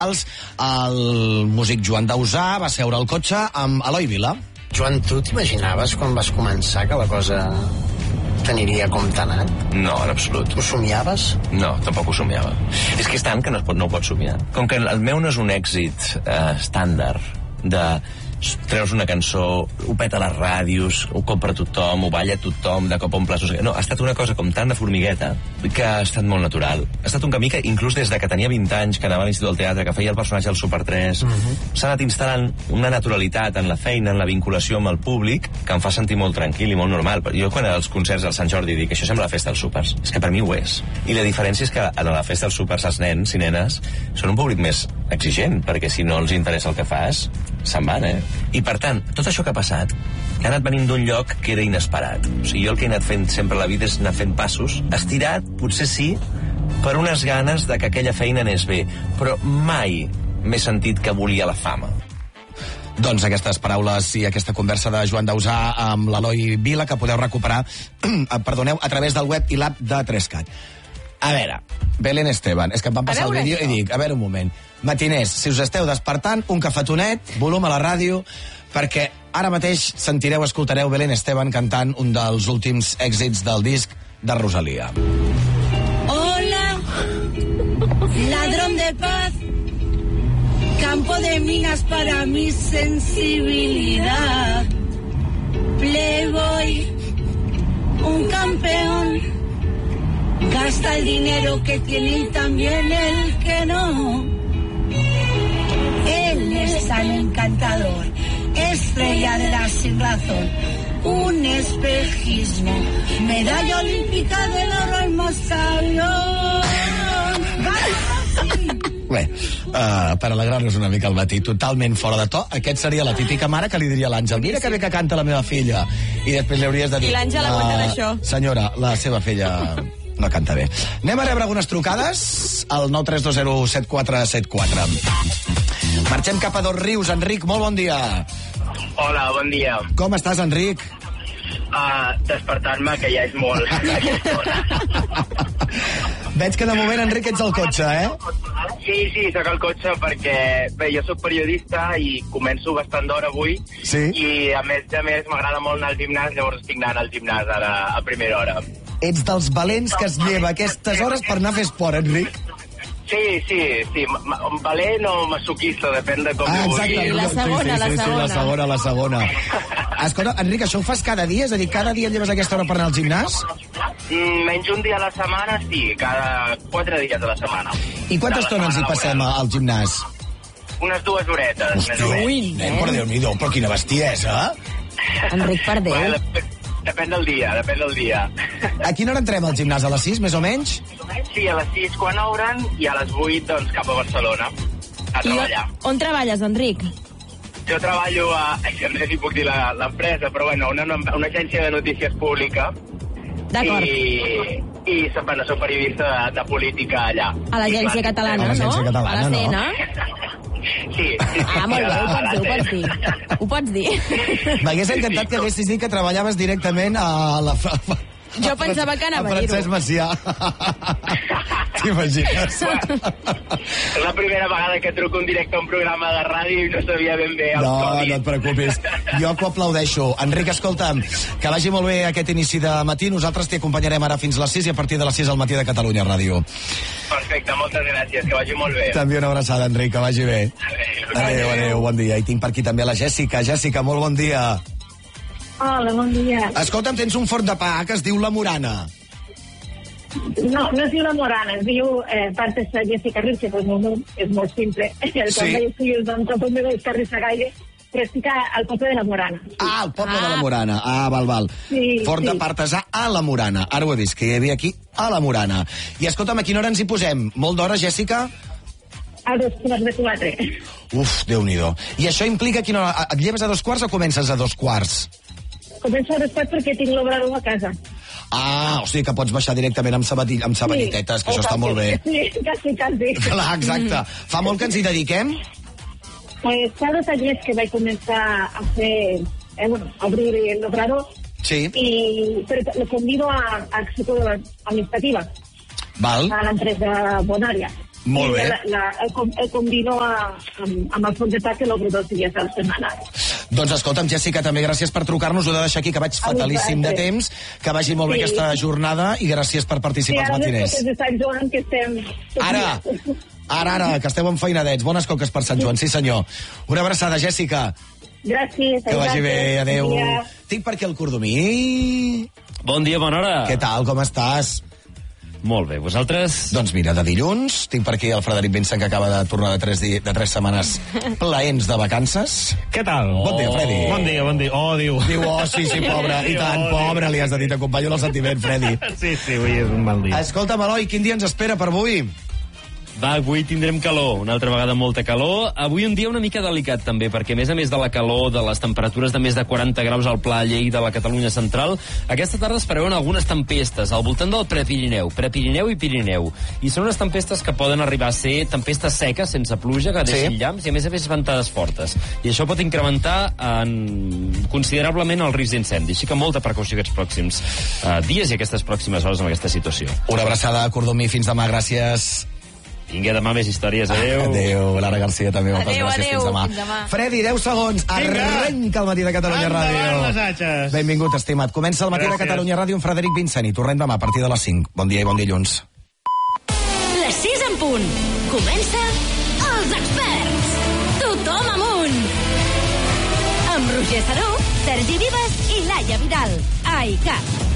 El músic Joan Dausà va seure al cotxe amb Eloi Vila. Joan, tu t'imaginaves quan vas començar que la cosa t'aniria com t'ha anat? No, en absolut. Ho somiaves? No, tampoc ho somiava. És que és tant que no ho pots somiar. Com que el meu no és un èxit estàndard de treus una cançó, ho peta a les ràdios, ho compra tothom, ho balla tothom, de cop omples... No, ha estat una cosa com tan de formigueta que ha estat molt natural. Ha estat un camí que, inclús des de que tenia 20 anys, que anava a l'Institut del Teatre, que feia el personatge del Super 3, s'ha anat instal·lant una naturalitat en la feina, en la vinculació amb el públic, que em fa sentir molt tranquil i molt normal. Jo, quan als concerts al Sant Jordi dic això sembla la festa dels súpers, és que per mi ho és. I la diferència és que a la festa dels súpers els nens i nenes són un públic més exigent, perquè si no els interessa el que fas, se'n van, I per tant, tot això que ha passat ha anat venint d'un lloc que era inesperat. O sigui, jo el que he anat fent sempre a la vida és anar fent passos, estirat, potser sí, per unes ganes de que aquella feina anés bé, però mai m'he sentit que volia la fama. Doncs aquestes paraules i aquesta conversa de Joan Dausà amb l'Eloi Vila, que podeu recuperar a través del web i l'app de 3CAT. A veure, Belén Esteban, és que em van passar el vídeo i dic, a veure un moment, matiners, si us esteu despertant, un cafetonet, volum a la ràdio, perquè ara mateix escoltareu Belén Esteban cantant un dels últims èxits del disc de Rosalía. Hola, ladrón de paz, campo de minas para mi sensibilidad, playboy, un campeón, gasta el dinero que tiene y también el que no. Él es tan encantador, estrella de la sin razón, un espejismo, medalla olímpica del oro el más sabio. Bé, per alegrar-nos una mica al matí, totalment fora de to, aquest seria la típica mare que li diria a l'Àngel, mira que bé que canta la meva filla, i després li hauries de dir, i l'Àngel aguantant això. Senyora, la seva filla no canta bé. Anem a rebre algunes trucades al 932074774. Marxem cap a Dosrius. Enric, molt bon dia. Hola, bon dia. Com estàs, Enric? Despertant-me, que ja és molt. Veig que de moment, Enric, ets al cotxe, Sí, soc al cotxe perquè, bé, jo soc periodista i començo bastant d'hora avui, i a més m'agrada molt anar al gimnàs, llavors estic anant al gimnàs ara a primera hora. Ets dels valents que es lleva aquestes hores per anar a fer esport, Enric? Sí, valent o masoquista, depèn de com ho vulgui. I la segona. La segona. Escolta, Enric, això ho fas cada dia? És a dir, cada dia et lleves a aquesta hora per anar al gimnàs? Menys un dia a la setmana, sí, cada 4 dies a la setmana. I quanta estona ens hi passem al gimnàs? Unes 2 horetes. Hòstia, per Déu-n'hi-do, però quina bestiesa! Enric, per Déu. Depèn del dia. A quina hora entrem al gimnàs? A les 6, més o menys? Sí, a les 6 quan obren i a les 8, doncs, cap a Barcelona a treballar. On treballes, Enric? Jo treballo a... No sé si puc dir l'empresa, però bueno, una agència de notícies pública. D'acord. I soc periodista de política allà. A l'Agència Catalana, no? A la CNA. Sí. Molt bé, ho pots dir. M'hagués encantat que haguessis dit que treballaves directament a la... Jo pensava que anava a dir-ho. Francesc Macià. T'imagines? És la primera vegada que truco en directe a un programa de ràdio i no sabia ben bé el codi. No et preocupis. Jo t'ho aplaudeixo. Enric, escolta'm, que vagi molt bé aquest inici de matí. Nosaltres t'hi acompanyarem ara fins a les 6 i a partir de les 6 al matí de Catalunya Ràdio. Perfecte, moltes gràcies. Que vagi molt bé. També una abraçada, Enric, que vagi bé. Adéu, bon dia. I tinc per aquí també la Jèssica. Jèssica, molt bon dia. Hola, bon dia. Escolta'm, tens un forn de pa que es diu La Morana. No es diu La Morana, es diu Partes de Jessica Rius, que és molt simple. El poble de fills, doncs, tampoc m'he d'escarrissar gaire, però estic al poble de La Morana. Al poble de La Morana. Val. Sí, forn de Partesà a La Morana. Ara ho he vist, que hi havia aquí a La Morana. I escolta'm, a quina hora ens hi posem? Molt d'hora, Jèssica? A 2:45. Uf, Déu-n'hi-do. I això implica quina hora? Et lleves a 2:15 o comences a 2:15? Començo a 2:15 perquè tinc l'obrador a casa. O sigui que pots baixar directament amb sabatilletes, que això està molt bé. Sí, quasi. Clar, exacte. Fa molt que ens hi dediquem? Pues fa 2 anys que vaig començar a fer, a obrir l'obrador. Sí. Pero lo convido a acció administrativa. Val. A l'empresa Bonària. Molt bé. El combino amb el fons de tac que l'obro 2 dies a la setmana. Doncs escolta'm, Jèssica, també gràcies per trucar-nos. Ho he de deixar aquí, que vaig fatalíssim de temps. Que vagi molt bé aquesta jornada i gràcies per participar als matiners. Sí, ara de Sant Joan, que estem... Ara, que esteu enfeinadets. Bones coques per Sant Joan, sí senyor. Una abraçada, Jèssica. Gràcies. Que vagi bé, adeu. Tinc per aquí el Cordomí. Bon dia, bona hora. Què tal, com estàs? Molt bé, vosaltres? Doncs mira, de dilluns, tinc per aquí el Frederic Vincent, que acaba de tornar de 3 setmanes plaents de vacances. Què tal? Bon dia, Fredi. Bon dia. Oh, diu. Diu, sí, pobre. I tant, pobre, li has de dir, t'acompanyo el sentiment, Fredi. Sí, avui és un mal dia. Escolta'm, Eloi, quin dia ens espera per avui? Va, avui tindrem calor, una altra vegada molta calor. Avui un dia una mica delicat també, perquè a més de la calor, de les temperatures de més de 40 graus al Pla Lleida, de la Catalunya central, aquesta tarda es preveuen algunes tempestes al voltant del Prepirineu i Pirineu. I són unes tempestes que poden arribar a ser tempestes seques, sense pluja, que deixin llamps, i a més ventades fortes. I això pot incrementar considerablement el risc d'incendi. Així que molta precaució aquests pròxims dies i aquestes pròximes hores amb aquesta situació. Una abraçada, Cordomí, fins demà, gràcies. Vinga, demà més històries, adeu. Adeu, Lara Garcia també, moltes gràcies, fins demà. Fredi, 10 segons, arrenca el Matí de Catalunya Ràdio. Benvingut, estimat. Comença el Matí de Catalunya Ràdio amb Frederic Vincent i tornem demà a partir de les 5. Bon dia i bon dilluns. Les 6 en punt. Comença Els Experts. Tothom amunt. Amb Roger Saró, Sergi Vives i Laia Vidal. A ICAT.